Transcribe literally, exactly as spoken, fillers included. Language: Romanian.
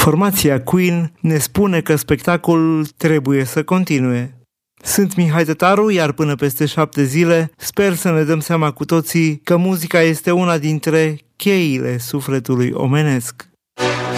Formația Queen ne spune că spectacolul trebuie să continue. Sunt Mihai Tătaru, iar până peste șapte zile sper să ne dăm seama cu toții că muzica este una dintre cheile sufletului omenesc.